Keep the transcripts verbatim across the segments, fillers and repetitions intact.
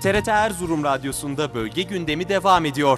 T R T Erzurum Radyosu'nda bölge gündemi devam ediyor.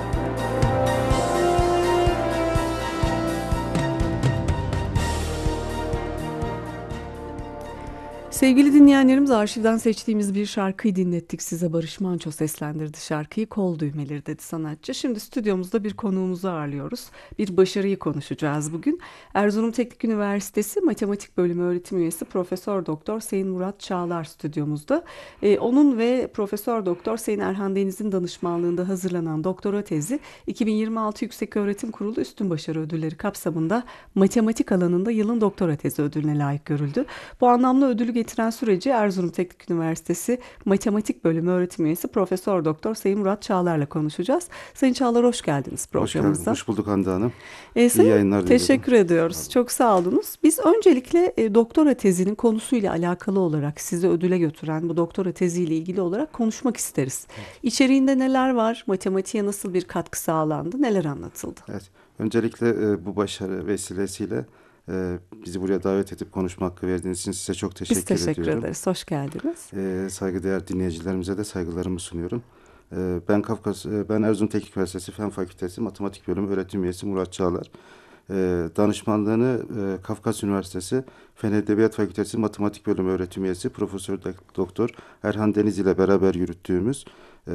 Sevgili dinleyenlerimiz, arşivden seçtiğimiz bir şarkıyı dinlettik size. Barış Manço seslendirdi şarkıyı. Kol düğmeleri dedi sanatçı. Şimdi stüdyomuzda bir konuğumuzu ağırlıyoruz. Bir başarıyı konuşacağız bugün. Erzurum Teknik Üniversitesi Matematik Bölümü öğretim üyesi Profesör Doktor Sayın Murat Çağlar stüdyomuzda. Ee, onun ve Profesör Doktor Sayın Erhan Deniz'in danışmanlığında hazırlanan doktora tezi iki bin yirmi altı Yükseköğretim Kurulu Üstün Başarı Ödülleri kapsamında matematik alanında yılın doktora tezi ödülüne layık görüldü. Bu anlamda ödülü getiren süreci Erzurum Teknik Üniversitesi Matematik Bölümü öğretim üyesi Profesör Doktor Sayın Murat Çağlar'la konuşacağız. Sayın Çağlar, hoş geldiniz programımıza. Hoş geldin, hoş bulduk Hande Hanım. Ee, İyi yayınlar diliyorum. Teşekkür ediyoruz. Çok sağ olunuz. Biz öncelikle e, doktora tezinin konusuyla alakalı olarak sizi ödüle götüren bu doktora teziyle ilgili olarak konuşmak isteriz. Evet. İçeriğinde neler var? Matematiğe nasıl bir katkı sağlandı? Neler anlatıldı? Evet. Öncelikle e, bu başarı vesilesiyle Ee, bizi buraya davet edip konuşma hakkı verdiğiniz için size çok teşekkür ediyorum. Biz teşekkür ediyorum. ederiz. Hoş geldiniz. Ee, saygıdeğer dinleyicilerimize de saygılarımı sunuyorum. Ee, ben Kafkas, ben Erzurum Teknik Üniversitesi Fen Fakültesi Matematik Bölümü öğretim üyesi Murat Çağlar. Ee, danışmanlığını e, Kafkas Üniversitesi Fen Edebiyat Fakültesi Matematik Bölümü öğretim üyesi Profesör Doktor Erhan Deniz ile beraber yürüttüğümüz e,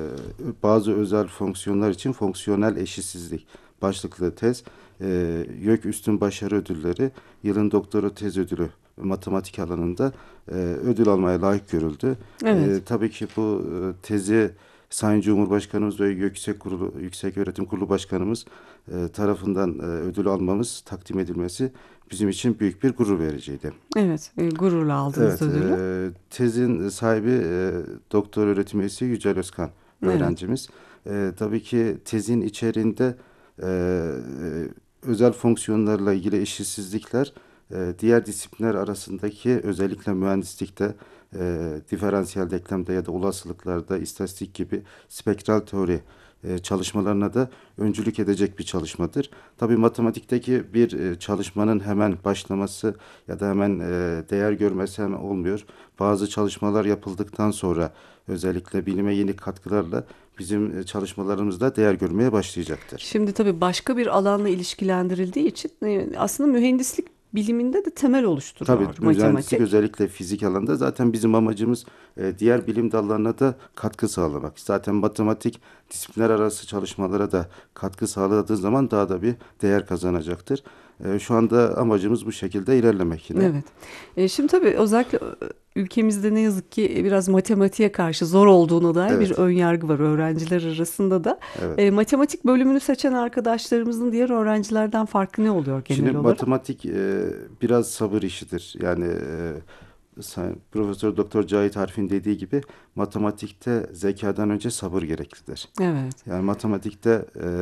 bazı özel fonksiyonlar için fonksiyonel eşitsizlik başlıklı tez, e, YÖK Üstün Başarı Ödülleri, yılın doktora tez ödülü matematik alanında e, ödül almaya layık görüldü. Evet. E, tabii ki bu e, tezi Sayın Cumhurbaşkanımız ve Yüksek Kurulu, Yükseköğretim Kurulu Başkanımız e, tarafından e, ödül almamız, takdim edilmesi bizim için büyük bir gurur vericiydi. Evet, e, gururla aldınız evet, ödülü. E, tezin sahibi e, doktor öğretim üyesi Yücel Özkan öğrencimiz. Evet. E, tabii ki tezin içeriğinde e, özel fonksiyonlarla ilgili eşitsizlikler e, diğer disiplinler arasındaki, özellikle mühendislikte e, diferansiyel denklemde ya da olasılıklarda, istatistik gibi spektral teori e, çalışmalarına da öncülük edecek bir çalışmadır. Tabii matematikteki bir e, çalışmanın hemen başlaması ya da hemen e, değer görmesi hemen olmuyor. Bazı çalışmalar yapıldıktan sonra özellikle bilime yeni katkılarla bizim çalışmalarımızda değer görmeye başlayacaktır. Şimdi tabii başka bir alanla ilişkilendirildiği için aslında mühendislik biliminde de temel oluşturuyor Tabii, matematik. mühendislik özellikle fizik alanında zaten bizim amacımız diğer bilim dallarına da katkı sağlamak. Zaten matematik disiplinler arası çalışmalara da katkı sağladığı zaman daha da bir değer kazanacaktır. Şu anda amacımız bu şekilde ilerlemek yine. Evet. E, şimdi tabii özellikle ülkemizde ne yazık ki biraz matematiğe karşı zor olduğuna dair evet. bir önyargı var öğrenciler arasında da. Evet. E, matematik bölümünü seçen arkadaşlarımızın diğer öğrencilerden farkı ne oluyor genel Şimdi olarak? Matematik e, biraz sabır işidir. Yani e, Profesör Doktor Cahit Arif'in dediği gibi matematikte zekadan önce sabır gereklidir. Evet. Yani matematikte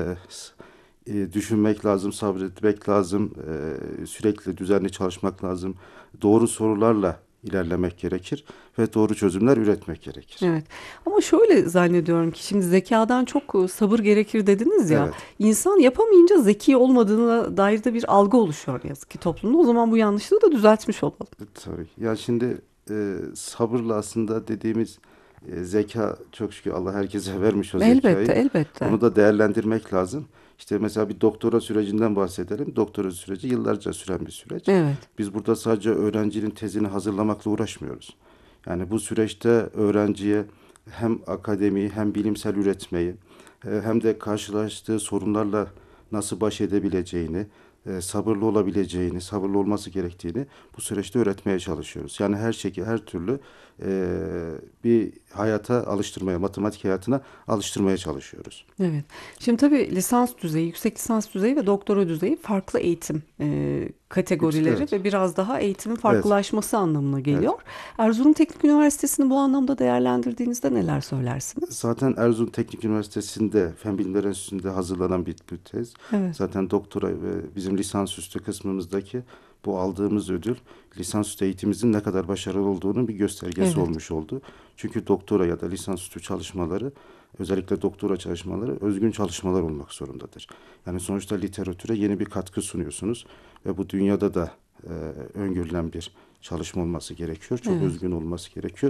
e, e, düşünmek lazım, sabretmek lazım, e, sürekli düzenli çalışmak lazım. Doğru sorularla ilerlemek gerekir ve doğru çözümler üretmek gerekir. Evet. Ama şöyle zannediyorum ki şimdi zekadan çok sabır gerekir dediniz ya. Evet. İnsan yapamayınca zeki olmadığına dair de bir algı oluşuyor ne yazık ki toplumda. O zaman bu yanlışlığı da düzeltmiş olalım. Tabii. Ya şimdi e, sabırla aslında dediğimiz e, zeka, çok şükür Allah herkese vermiş o elbette, zekayı. Elbette, elbette. Onu da değerlendirmek lazım. İşte mesela bir doktora sürecinden bahsedelim. Doktora süreci yıllarca süren bir süreç. Evet. Biz burada sadece öğrencinin tezini hazırlamakla uğraşmıyoruz. Yani bu süreçte öğrenciye hem akademi hem bilimsel üretmeyi hem de karşılaştığı sorunlarla nasıl baş edebileceğini, sabırlı olabileceğini, sabırlı olması gerektiğini bu süreçte öğretmeye çalışıyoruz. Yani her şekilde, her türlü e, bir hayata alıştırmaya, matematik hayatına alıştırmaya çalışıyoruz. Evet. Şimdi tabii lisans düzeyi, yüksek lisans düzeyi ve doktora düzeyi farklı eğitim e, kategorileri evet. ve biraz daha eğitimin farklılaşması evet. anlamına geliyor. Evet. Erzurum Teknik Üniversitesi'ni bu anlamda değerlendirdiğinizde neler söylersiniz? Zaten Erzurum Teknik Üniversitesi'nde Fen Bilimleri Enstitüsü'nde hazırlanan bir, bir tez. Evet. Zaten doktora ve bizim lisansüstü kısmımızdaki bu aldığımız ödül lisansüstü eğitimimizin ne kadar başarılı olduğunun bir göstergesi evet. olmuş oldu. Çünkü doktora ya da lisansüstü çalışmaları, özellikle doktora çalışmaları özgün çalışmalar olmak zorundadır. Yani sonuçta literatüre yeni bir katkı sunuyorsunuz ve bu dünyada da e, öngörülen bir çalışma olması gerekiyor. Çok evet. özgün olması gerekiyor.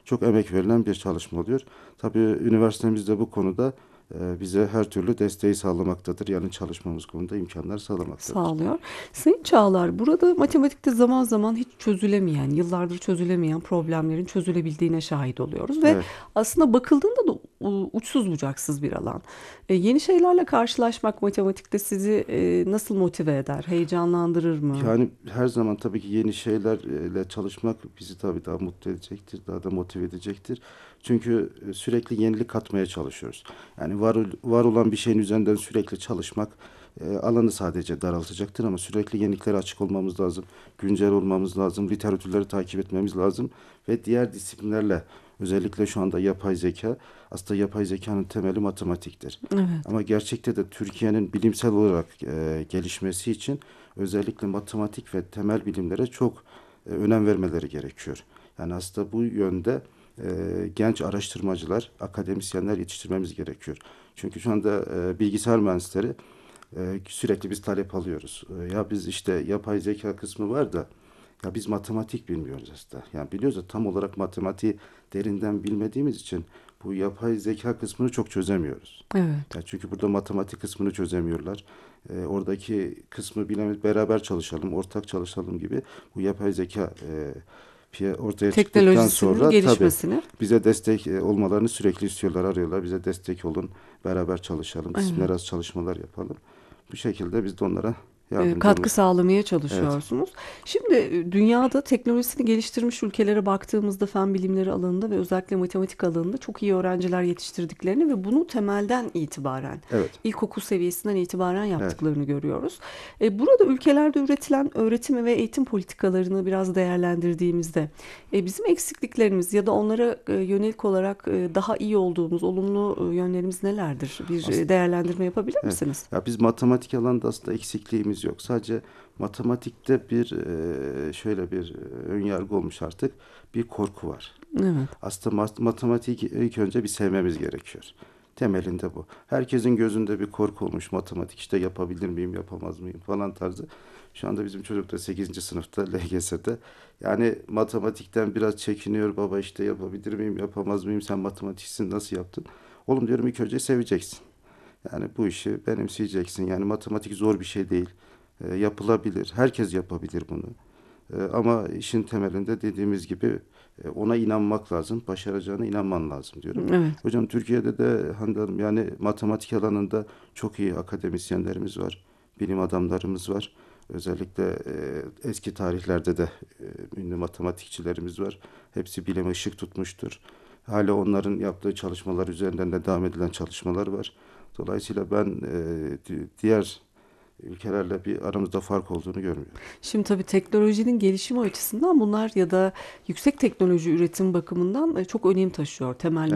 çok emek verilen bir çalışma oluyor. Tabii üniversitemiz de bu konuda e, bize her türlü desteği sağlamaktadır. Yani çalışmamız konuda imkanlar sağlamaktadır. Sağlıyor. Sayın Çağlar, burada matematikte zaman zaman hiç çözülemeyen, yıllardır çözülemeyen problemlerin çözülebildiğine şahit oluyoruz ve Evet. aslında bakıldığında da u- uçsuz bucaksız bir alan. E, yeni şeylerle karşılaşmak matematikte sizi e, nasıl motive eder, heyecanlandırır mı? Yani her zaman tabii ki yeni şeylerle çalışmak bizi tabii daha mutlu edecektir, daha da motive edecektir. Çünkü e, sürekli yenilik katmaya çalışıyoruz. Yani var, ol- var olan bir şeyin üzerinden sürekli çalışmak e, alanı sadece daraltacaktır ama sürekli yeniliklere açık olmamız lazım. Güncel olmamız lazım, literatürleri takip etmemiz lazım ve diğer disiplinlerle özellikle şu anda yapay zeka, aslında yapay zekanın temeli matematiktir. Evet. Ama gerçekte de Türkiye'nin bilimsel olarak e, gelişmesi için özellikle matematik ve temel bilimlere çok e, önem vermeleri gerekiyor. Yani aslında bu yönde e, genç araştırmacılar, akademisyenler yetiştirmemiz gerekiyor. Çünkü şu anda e, bilgisayar mühendisleri e, sürekli biz talep alıyoruz. E, ya biz işte yapay zeka kısmı var da ya biz matematik bilmiyoruz aslında. Yani biliyoruz da tam olarak matematiği derinden bilmediğimiz için bu yapay zeka kısmını çok çözemiyoruz. Evet. Ya çünkü burada matematik kısmını çözemiyorlar. Ee, oradaki kısmı bilemeyiz. Beraber çalışalım, ortak çalışalım gibi bu yapay zeka e, piya- ortaya çıktıktan Teknolojisinin sonra tabii gelişmesini. bize destek e, olmalarını sürekli istiyorlar, arıyorlar. Bize destek olun, beraber çalışalım, Evet. disiplinler arası çalışmalar yapalım. Bu şekilde biz de onlara e, yardımcı katkı olmak. sağlamaya Evet, çalışıyorsunuz. Şimdi e, dünyada teknolojisini geliştirmiş ülkelere baktığımızda fen bilimleri alanında ve özellikle matematik alanında çok iyi öğrenciler yetiştirdiklerini ve bunu temelden itibaren, evet, ilkokul seviyesinden itibaren evet. yaptıklarını görüyoruz. E, Burada ülkelerde üretilen öğretim ve eğitim politikalarını biraz değerlendirdiğimizde e, bizim eksikliklerimiz ya da onlara e, yönelik olarak e, daha iyi olduğumuz olumlu e, yönlerimiz nelerdir? Bir As- e, değerlendirme yapabilir Evet. misiniz? Ya biz matematik alanında aslında eksikliğimiz yok. Sadece matematikte bir e, şöyle bir e, ön yargı olmuş artık. Bir korku var. Evet. Aslında mat- matematik ilk önce bir sevmemiz gerekiyor. Temelinde bu. Herkesin gözünde bir korku olmuş. Matematik işte yapabilir miyim, yapamaz mıyım falan tarzı. Şu anda bizim çocuk da sekizinci sınıfta L G S'de. Yani matematikten biraz çekiniyor. Baba işte yapabilir miyim, yapamaz mıyım? Sen matematiksin, nasıl yaptın? Oğlum diyorum ilk önce seveceksin. Yani bu işi benimseyeceksin. Yani matematik zor bir şey değil. E, yapılabilir. Herkes yapabilir bunu. E, ama işin temelinde dediğimiz gibi e, ona inanmak lazım. Başaracağına inanman lazım diyorum. Evet. Hocam Türkiye'de de Hande Hanım yani matematik alanında çok iyi akademisyenlerimiz var. Bilim adamlarımız var. Özellikle e, eski tarihlerde de e, ünlü matematikçilerimiz var. Hepsi bilime ışık tutmuştur. Hala onların yaptığı çalışmalar üzerinden de devam edilen çalışmalar var. Dolayısıyla ben e, di- diğer ülkelerle bir aramızda fark olduğunu görmüyorum. Şimdi tabii teknolojinin gelişimi açısından bunlar ya da yüksek teknoloji üretim bakımından e, çok önem taşıyor. Temel